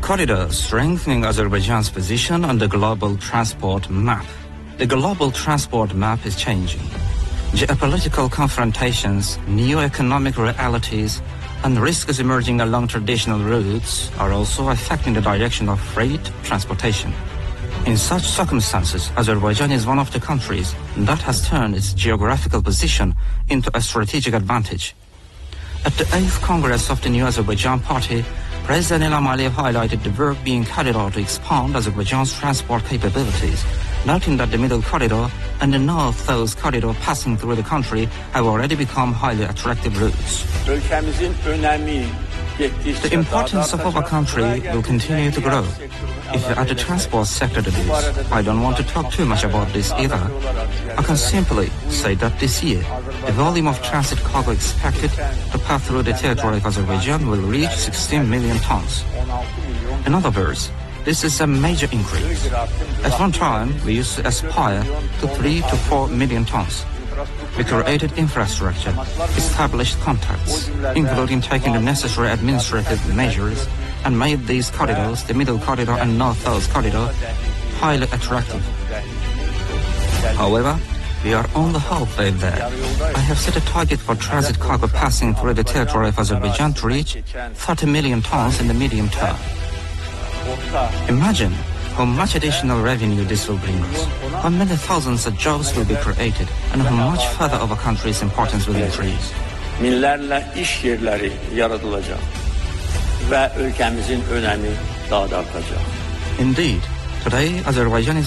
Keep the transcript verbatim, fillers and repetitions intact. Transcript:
corridor strengthening Azerbaijan's position on the global transport map. The global transport map is changing. Geopolitical confrontations, new economic realities, and risks emerging along traditional routes are also affecting the direction of freight transportation. In such circumstances, Azerbaijan is one of the countries that has turned its geographical position into a strategic advantage. At the eighth Congress of the New Azerbaijan Party, President Ilham Aliyev highlighted the work being carried out to expand Azerbaijan's transport capabilities, noting that the Middle Corridor and the North-South Corridor passing through the country have already become highly attractive routes. The importance of our country will continue to grow. If you add the transport sector to this, I don't want to talk too much about this either. I can simply say that this year, the volume of transit cargo expected to pass through the territory of Azerbaijan will reach sixteen million tons. In other words, this is a major increase. At one time, we used to aspire to three to four million tons. We created infrastructure, established contacts, including taking the necessary administrative measures, and made these corridors, the Middle Corridor and North-South Corridor, highly attractive. However, we are on the halfway there. I have set a target for transit cargo passing through the territory of Azerbaijan to reach thirty million tons in the medium term. Imagine how much additional revenue this will bring us, how many thousands of jobs will be created, and how much further our country's importance will increase. Minlərlə iş yerləri yaradılacaq və ölkəmizin önəmi daha da artacaq. Indeed, today Azerbaijan is